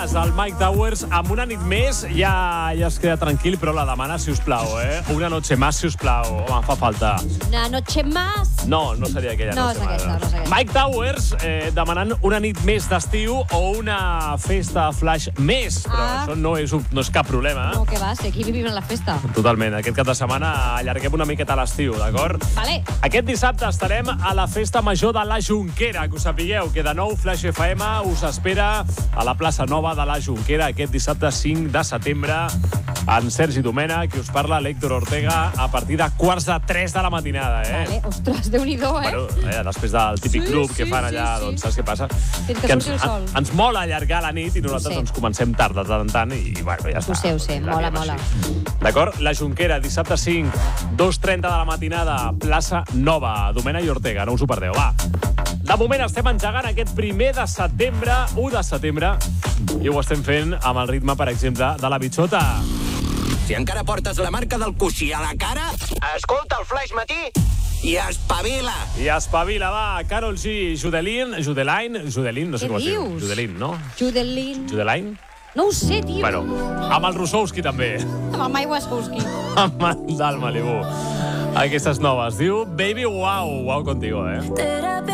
Mas, el Mike Towers, amb una nit més ja es queda tranquil, però la demana, si us plau, Una noche más, si us plau. Home, em fa falta. Una noche más. No seria aquella No noche és aquesta, más. no és aquesta. Mike Towers demanant una nit més d'estiu o una festa flash més, però això no és cap problema. No, que va, si aquí vivim en la festa. Totalment. Aquest cap de setmana allarguem una miqueta l'estiu, d'acord? Vale. Aquest dissabte estarem a la Festa Major de la Jonquera, que us sapigueu que de nou Flash FM us espera a la plaça Nova de la Jonquera aquest dissabte 5 de setembre. En Sergi Domènech, qui us parla, l'Héctor Ortega, a partir de 2:45 de la matinada, Vale, ostres, Déu-n'hi-do, Bueno, després del típic club que fan allà, doncs saps què passa? Fins que surti el sol. Ens mola allargar la nit i nosaltres doncs comencem tard de tant en tant i bueno, ja està. Ho sé, mola. D'acord? La Jonquera, dissabte 5, 2:30 de la matinada, plaça Nova, Domènech i Ortega, no us ho perdeu, va. De moment estem engegant aquest 1 de setembre, 1 de setembre, i ho estem fent amb el ritme, per exemple, de la bitxota. Si encara portes la marca del coixí a la cara, escolta el Flash Matí i espavila. I espavila, va. Karol G, Judeline, no sé com es diu. dius? Judeline, no? Judeline? No ho sé, tio. Bueno, amb el Rusowski també. Amb el Mike Wazowski. Amb el del Malibu. Aquesta és nova, es diu Baby Wow. Wow contigo,